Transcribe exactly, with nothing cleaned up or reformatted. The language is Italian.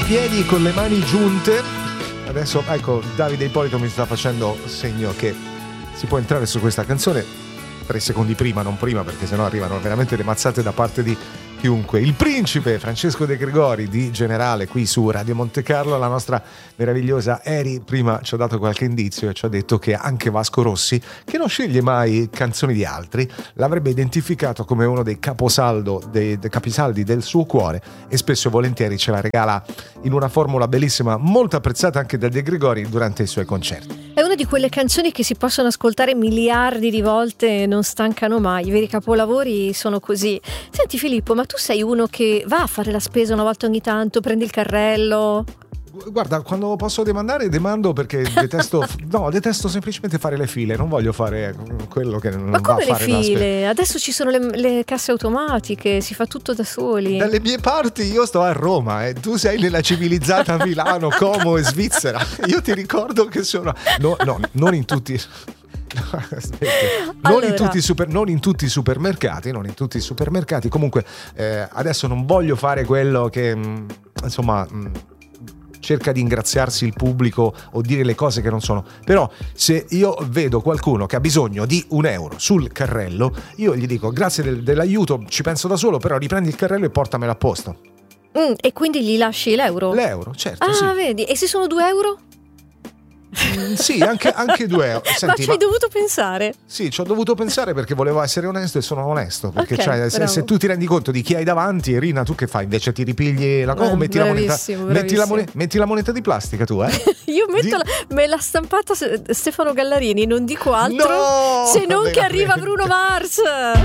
piedi con le mani giunte. Adesso ecco, Davide Ippolito mi sta facendo segno che si può entrare su questa canzone tre secondi prima, non prima, perché sennò arrivano veramente le mazzate da parte di chiunque. Il principe Francesco De Gregori di Generale qui su Radio Monte Carlo. La nostra meravigliosa Eri prima ci ha dato qualche indizio e ci ha detto che anche Vasco Rossi, che non sceglie mai canzoni di altri, l'avrebbe identificato come uno dei caposaldo dei, dei capisaldi del suo cuore, e spesso e volentieri ce la regala in una formula bellissima, molto apprezzata anche da De Gregori durante i suoi concerti. È una di quelle canzoni che si possono ascoltare miliardi di volte e non stancano mai. I veri capolavori sono così. Senti Filippo, ma tu sei uno che va a fare la spesa una volta ogni tanto, prendi il carrello? Guarda, quando posso demandare demando, perché detesto no, detesto semplicemente fare le file, non voglio fare quello che non Ma va a come le fare la spesa. file? Adesso ci sono le, le casse automatiche, si fa tutto da soli. Dalle mie parti io sto a Roma e eh. tu sei nella civilizzata Milano, Como e Svizzera. Io ti ricordo che sono no, no, non in tutti non, allora. in tutti i super, non in tutti i supermercati, non in tutti i supermercati. Comunque eh, adesso non voglio fare quello che mh, insomma mh, cerca di ingraziarsi il pubblico o dire le cose che non sono. Però se io vedo qualcuno che ha bisogno di un euro sul carrello, io gli dico grazie del, dell'aiuto, ci penso da solo, però riprendi il carrello e portamelo a posto. Mm, e quindi gli lasci l'euro? L'euro, certo. Ah, sì. vedi, e se sono due euro? Mm, sì, anche, anche due euro. Senti, ma ci hai ma... dovuto pensare? Sì, ci ho dovuto pensare perché volevo essere onesto e sono onesto. Perché okay, cioè, se, se tu ti rendi conto di chi hai davanti, Rina, tu che fai? Invece ti ripigli la cosa, eh, metti, la moneta, metti, la moneta, metti la moneta di plastica tu, eh? Io metto di... la, me l'ha stampata Stefano Gallarini, non dico altro, no, se non che arriva veramente. Bruno Mars.